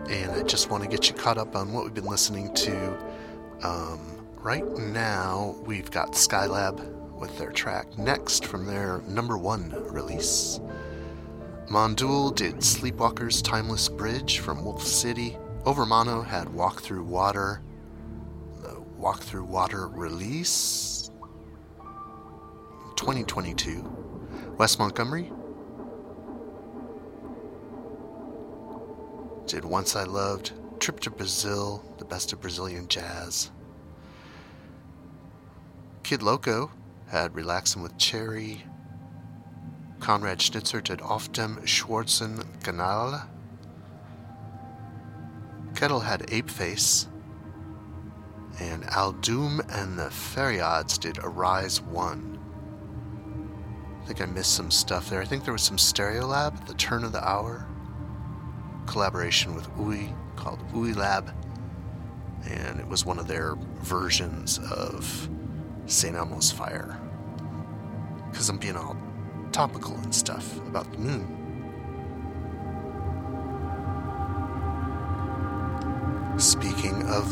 and I just want to get you caught up on what we've been listening to. Right now, we've got Skylab with their track Next from their #1 release. Mondul did Sleepwalker's Timeless Bridge from Wolf City. Overmono had Walk Through Water, the Walk Through Water release, 2022. Wes Montgomery did Once I Loved, Trip to Brazil, the best of Brazilian jazz. Kid Loco had Relaxin' with Cherry. Konrad Schnitzer did Auf dem Schwarzen Kanal. Kettle had Ape Face. And Aldum and the Feriads did Arise 1. I think I missed some stuff there. I think there was some Stereolab, The Turn of the Hour. Collaboration with Ui called Ui Lab. And it was one of their versions of St. Elmo's Fire. Because I'm being all topical and stuff about the moon. Speaking of